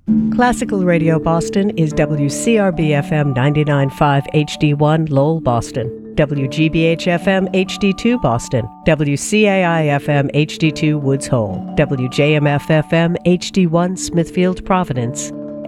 Classical Radio Boston is WCRB-FM 99.5 HD1 Lowell, Boston, WGBH-FM HD2 Boston, WCAI-FM HD2 Woods Hole, WJMF-FM HD1 Smithfield, Providence,